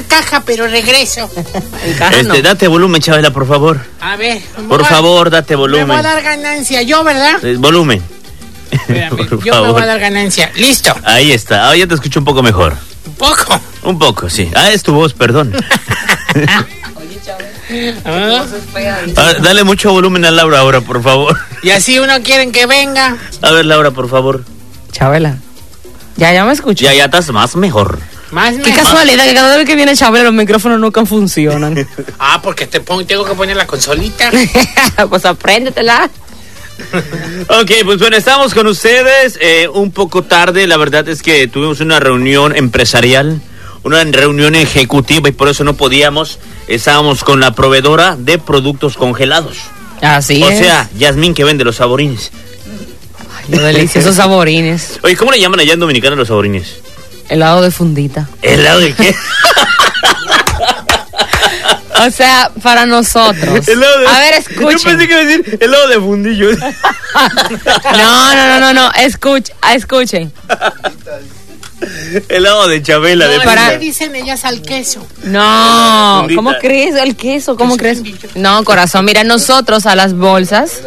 caja, pero regreso. Date volumen, Chabela, por favor. A ver. Por favor, date volumen. Me voy a dar ganancia, yo, ¿verdad? Volumen. Espérame, yo me voy a dar ganancia. Listo. Ahí está. Ya te escucho un poco mejor. ¿Un poco? Un poco, sí. Es tu voz, perdón. Dale mucho volumen a Laura ahora, por favor. Y así uno quieren que venga. A ver, Laura, por favor. Chabela. Ya me escucho. Ya estás más mejor. Qué casualidad que cada vez que viene Chabela los micrófonos nunca funcionan. Porque tengo que poner la consolita. Pues apréndetela. Ok, pues bueno, estamos con ustedes un poco tarde. La verdad es que tuvimos una reunión empresarial, una reunión ejecutiva y por eso no podíamos. Estábamos con la proveedora de productos congelados. Así es. O sea, Yasmín, que vende los saborines. Ay, los deliciosos saborines. Oye, ¿cómo le llaman allá en Dominicana los saborines? Helado de fundita. ¿Helado de qué? O sea, para nosotros. A ver, escuchen. Yo pensé que iba a decir helado de fundillo. No. Escuchen. Helado de Chabela. ¿Qué dicen ellas al queso? No, fundita. ¿Cómo crees el queso? ¿Cómo crees? No, corazón, mira, nosotros a las bolsas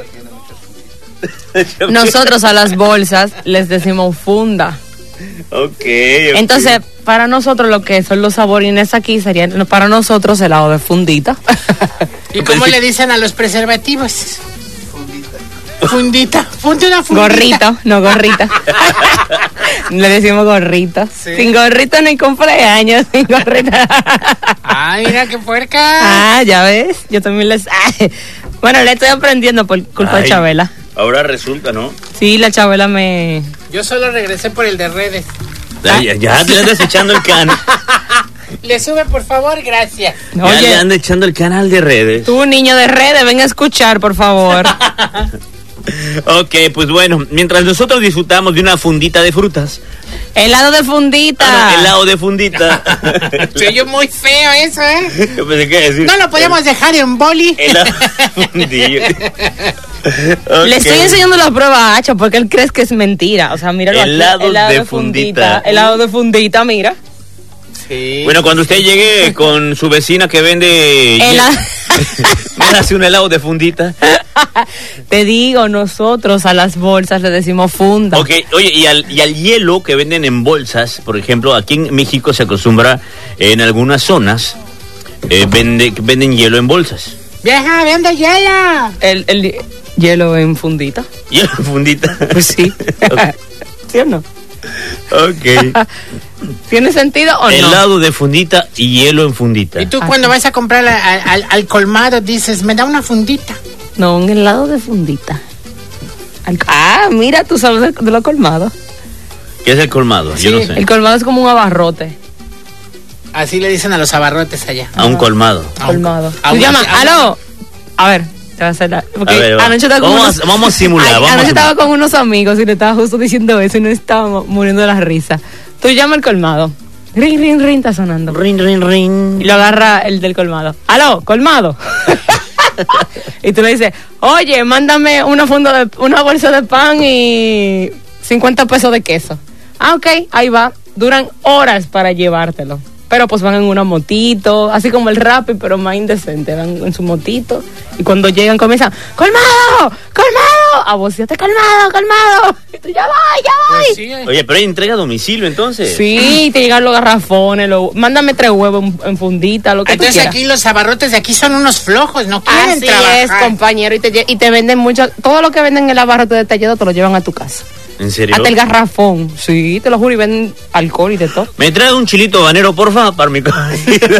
les decimos funda. Okay. Entonces, para nosotros lo que son los saborines aquí serían para nosotros helado de fundita. ¿Y cómo le dicen a los preservativos? Fundita. Ponte una fundita. Gorrito, no gorrita. Le decimos gorrito. Sí. Sin gorrito no hay cumpleaños, sin gorrita. Mira qué puerca. Ya ves, yo también les... Bueno, le estoy aprendiendo por culpa de Chabela. Ahora resulta, ¿no? Sí, la Chabela me... Yo solo regresé por el de redes. Ya te andas echando el can. Le sube, por favor, gracias. Ya le anda echando el canal de redes. Tú, niño de redes, venga a escuchar, por favor. Ok, pues bueno, mientras nosotros disfrutamos de una fundita de frutas. Helado de fundita. Helado de fundita. Se oyó muy feo eso, Yo pensé que decir. No lo podíamos dejar en boli. Helado de fundillo. Le estoy enseñando la prueba a Hacho porque él cree que es mentira. O sea, míralo aquí. Helado de fundita. Helado de fundita, mira. Sí. Bueno, cuando usted llegue con su vecina que vende... me hace un helado de fundita. Te digo, nosotros a las bolsas le decimos funda. Ok, oye, y al hielo que venden en bolsas, por ejemplo, aquí en México se acostumbra en algunas zonas venden hielo en bolsas. Vieja, vende hielo. El hielo en fundita. ¿Hielo en fundita? Pues sí. Okay. ¿Sí o no? Ok. ¿Tiene sentido o no? Helado de fundita y hielo en fundita. Y tú cuando vas a comprar al colmado dices, me da una fundita. No, un helado de fundita. Mira, tú sabes de lo colmado. ¿Qué es el colmado? Sí. Yo no sé. El colmado es como un abarrote. Así le dicen a los abarrotes allá. A un colmado. Colmado. Tú llamas, aló. A ver, te va a hacer porque anoche estaba con vamos a simular. Anoche estaba con unos amigos y le estaba justo diciendo eso y nos estábamos muriendo de la risa. Tú llama al colmado. Ring, ring, ring, está sonando. Ring, ring, ring. Y lo agarra el del colmado. ¡Aló, colmado! Y tú le dices, oye, mándame una bolsa de pan y 50 pesos de queso. Ok, ahí va. Duran horas para llevártelo. Pero pues van en una motito, así como el Rappi, pero más indecente. Van en su motito y cuando llegan comienzan, ¡colmado! ¡Colmado! A vos, colmado. Y tú, ya voy. Pues sí, Oye, pero hay entrega a domicilio entonces. Sí, te llegan los garrafones, mándame 3 huevos en fundita, lo que entonces tú quieras. Aquí los abarrotes de aquí son unos flojos, no quieren Así trabajar. es, compañero, y te venden mucho, todo lo que venden en el abarrote detallado te lo llevan a tu casa. ¿En serio? Hasta el garrafón, sí, te lo juro, y venden alcohol y de todo. ¿Me trae un chilito habanero, porfa, para mi comida?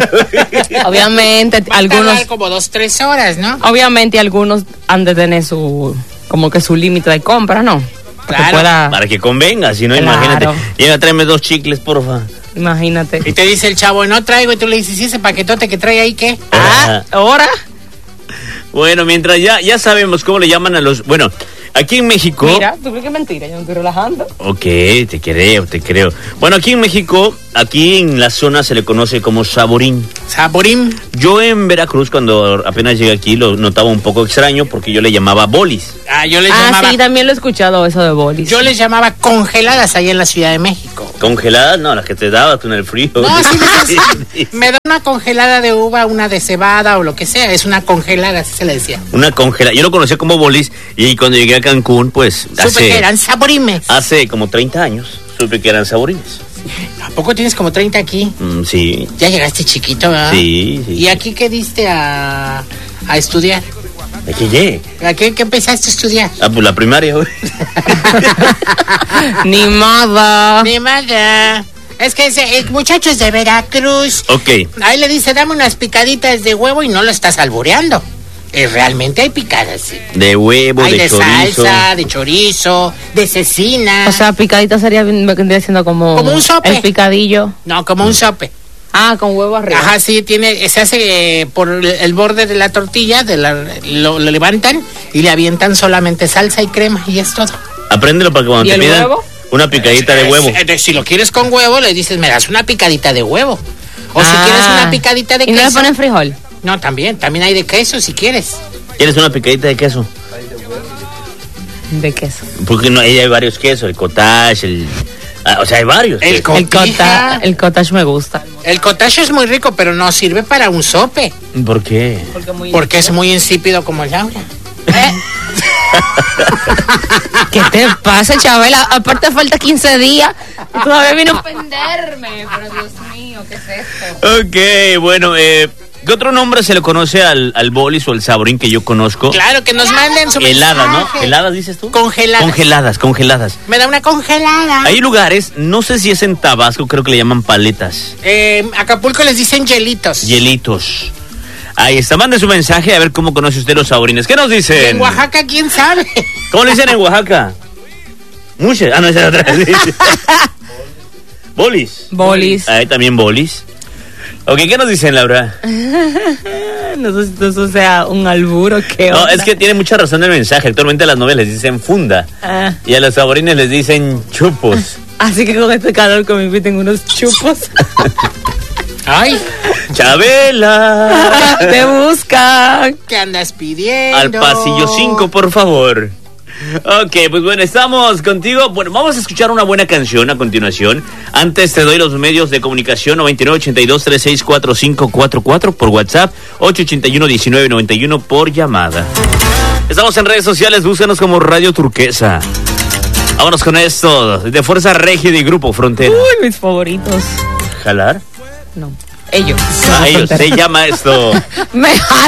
Obviamente, algunos... como 2-3 horas, ¿no? Obviamente, algunos han de tener su límite de compra, ¿no? Claro. Para que convenga, si no, claro. Imagínate. Llega, tráeme 2 chicles, porfa. Imagínate. Y te dice el chavo, no traigo, y tú le dices, ¿y ese paquetote que trae ahí qué? ¿Ahora? Bueno, mientras ya sabemos cómo le llaman a los... Bueno, aquí en México... Mira, ¿tú crees que es mentira? Yo no estoy relajando. Ok, te creo. Bueno, aquí en México, aquí en la zona se le conoce como saborín. Saborín. Yo en Veracruz, cuando apenas llegué aquí, lo notaba un poco extraño porque yo le llamaba bolis. Yo les llamaba... sí, también lo he escuchado eso de bolis. Yo les llamaba congeladas ahí en la Ciudad de México. ¿Congeladas? No, las que te dabas tú en el frío. No, sí, me da una congelada de uva, una de cebada o lo que sea. Es una congelada, así se le decía. Una congelada. Yo lo conocía como bolis y cuando llegué a Cancún, pues... Supe que eran saborimes. Hace como 30 años supe que eran saborines. ¿A poco tienes como 30 aquí? Sí. Ya llegaste chiquito, ¿verdad? Sí. ¿Y aquí qué diste a estudiar? ¿De qué llegué? ¿A qué empezaste a estudiar? Pues la primaria, güey. Ni modo. Ni madre. Es que el muchacho es de Veracruz. Ok. Ahí le dice, dame unas picaditas de huevo y no lo estás albureando. Realmente hay picadas, sí. De huevo, hay de chorizo. Salsa, de chorizo, de cecina. O sea, picadita vendría siendo como un sope. El picadillo. No, como un sope. Ah, con huevo arriba. Ajá, sí, se hace por el borde de la tortilla, lo levantan y le avientan solamente salsa y crema y es todo. Apréndelo para que cuando ¿Y te el pidan huevo? una picadita de huevo. Si lo quieres con huevo, le dices, me das una picadita de huevo. O si quieres una picadita de queso. ¿Y no le ponen frijol? No, también hay de queso si quieres. ¿Quieres una picadita de queso? De queso. Porque no, ahí hay varios quesos, el cottage, o sea, hay varios. El cottage me gusta. El cottage es muy rico, pero no sirve para un sope. ¿Por qué? Porque es muy insípido como Laura. ¿Qué te pasa, Chabela? Aparte falta 15 días y todavía vino a ofenderme. Pero Dios mío, ¿qué es esto? Ok, bueno, ¿qué otro nombre se le conoce al bolis o al saborín que yo conozco? Claro, que nos manden su Heladas, mensaje. ¿no? ¿Heladas dices tú? Congeladas. Me da una congelada. Hay lugares, no sé si es en Tabasco, creo que le llaman paletas. Acapulco les dicen hielitos. Hielitos. Ahí está, mande su mensaje a ver cómo conoce usted los saborines. ¿Qué nos dicen? En Oaxaca, ¿quién sabe? ¿Cómo le dicen en Oaxaca? Muchas. Ah, no, esa es otra. Bolis. Ahí también bolis. Ok, ¿qué nos dicen, Laura? No sé si eso sea un albur o qué. No, es que tiene mucha razón el mensaje. Actualmente a las novias les dicen funda. Y a los saborines les dicen chupos. Así que con este calor que me inviten unos chupos. ¡Ay! ¡Chabela! ¡Te buscan! ¿Qué andas pidiendo? Al pasillo 5, por favor. Ok, pues bueno, estamos contigo. Bueno, vamos a escuchar una buena canción a continuación. Antes te doy los medios de comunicación: 9982364544 por WhatsApp, 881-1991 por llamada. Estamos en redes sociales, búscanos como Radio Turquesa. Vámonos con esto, de Fuerza Régida y Grupo Frontera. Uy, mis favoritos. ¿Jalar? No, ellos. Ellos, se llama esto. Me jalan.